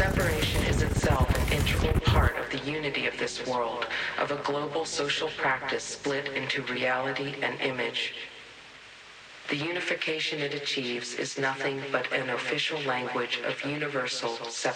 Separation is itself an integral part of the unity of this world, of a global social practice split into reality and image. The unification it achieves is nothing but an official language of universal separation.